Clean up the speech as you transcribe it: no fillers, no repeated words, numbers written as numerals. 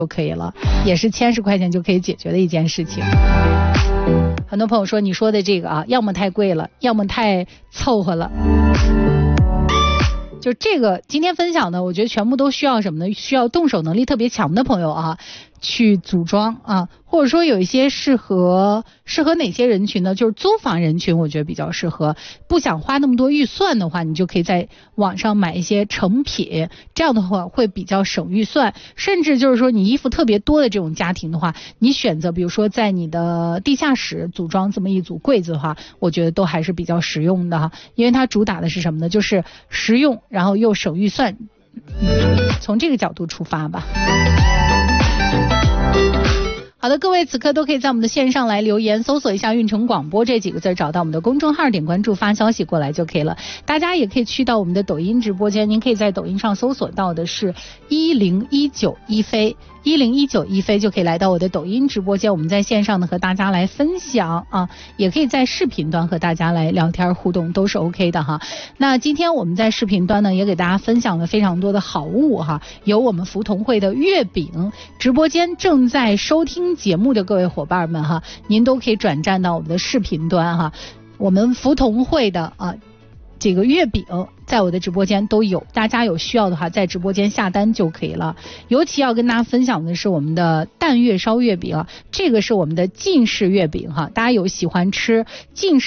就可以了，也是1010块钱就可以解决的一件事情。很多朋友说你说的这个啊，要么太贵了，要么太凑合了。就这个今天分享的，我觉得全部都需要什么呢？需要动手能力特别强的朋友啊，去组装啊，或者说有一些适合哪些人群呢？就是租房人群，我觉得比较适合。不想花那么多预算的话，你就可以在网上买一些成品，这样的话会比较省预算。甚至就是说你衣服特别多的这种家庭的话，你选择比如说在你的地下室组装这么一组柜子的话，我觉得都还是比较实用的哈。因为它主打的是什么呢？就是实用，然后又省预算。从这个角度出发吧。好的，各位此刻都可以在我们的线上来留言，搜索一下运城广播这几个字，找到我们的公众号，点关注发消息过来就可以了。大家也可以去到我们的抖音直播间，您可以在抖音上搜索到的是1019一飞，1019一飞就可以来到我的抖音直播间，我们在线上呢和大家来分享啊，也可以在视频端和大家来聊天互动，都是 OK 的哈。那今天我们在视频端呢也给大家分享了非常多的好物哈，有我们福同会的月饼，直播间正在收听节目的各位伙伴们哈，您都可以转战到我们的视频端哈，我们福同会的这个月饼在我的直播间都有，大家有需要的话在直播间下单就可以了。尤其要跟大家分享的是我们的蛋月烧月饼，这个是我们的晋式月饼哈，大家有喜欢吃晋式